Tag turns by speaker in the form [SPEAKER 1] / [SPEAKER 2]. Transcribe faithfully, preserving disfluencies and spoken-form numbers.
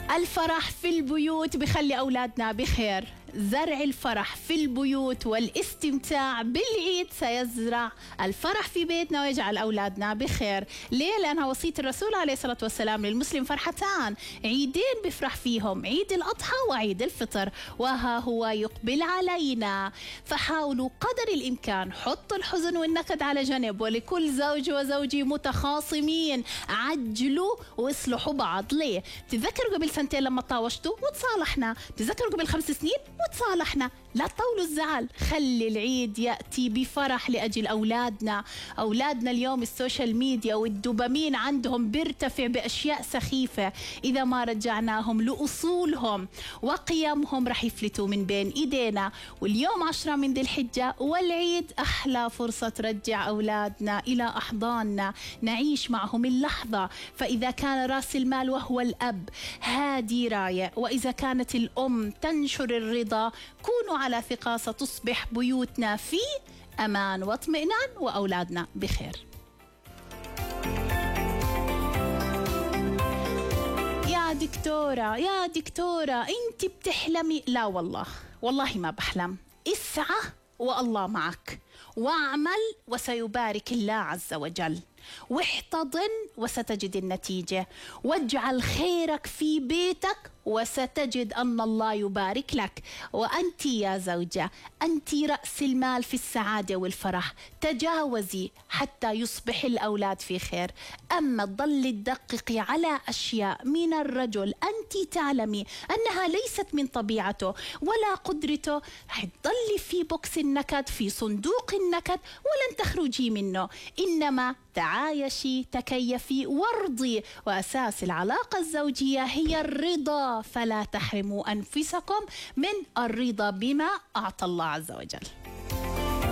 [SPEAKER 1] الفرح في البيوت بخلي أولادنا بخير. زرع الفرح في البيوت والاستمتاع بالعيد سيزرع الفرح في بيتنا ويجعل أولادنا بخير. ليه؟ لأنها وصية الرسول عليه الصلاة والسلام: للمسلم فرحتان، عيدين بفرح فيهم، عيد الأضحى وعيد الفطر، وها هو يقبل علينا. فحاولوا قدر الإمكان حطوا الحزن والنكد على جنب، ولكل زوج وزوجي متخاصمين عجلوا واصلحوا بعض. ليه؟ تذكروا قبل سنتين لما طاوشتوا وتصالحنا، تذكروا قبل خمس سنين وتصالحنا. لا تطولوا الزعل، خلي العيد يأتي بفرح لأجل أولادنا. أولادنا اليوم السوشيال ميديا والدوبامين عندهم بيرتفع بأشياء سخيفة، إذا ما رجعناهم لأصولهم وقيمهم رح يفلتوا من بين إيدينا. واليوم عشرة من ذي الحجة والعيد أحلى فرصة ترجع أولادنا إلى أحضاننا، نعيش معهم اللحظة. فإذا كان رأس المال وهو الأب هادي راية، وإذا كانت الأم تنشر الرضا، كونوا على ثقة ستصبح بيوتنا في أمان واطمئنان وأولادنا بخير. يا دكتورة يا دكتورة أنت بتحلمي؟ لا والله والله ما بحلم. اسعى والله معك، واعمل وسيبارك الله عز وجل، واحتضن وستجد النتيجة، واجعل خيرك في بيتك وستجد أن الله يبارك لك. وأنت يا زوجة أنت رأس المال في السعادة والفرح، تجاوزي حتى يصبح الأولاد في خير. أما تضلي تدققي على أشياء من الرجل أنت تعلمي أنها ليست من طبيعته ولا قدرته، رح تضلي في بوكس النكد، في صندوق النكد، ولن تخرجي منه. إنما تعايشي، تكيفي، وارضي. وأساس العلاقة الزوجية هي الرضا، فلا تحرموا أنفسكم من الرضا بما أعطى الله عز وجل.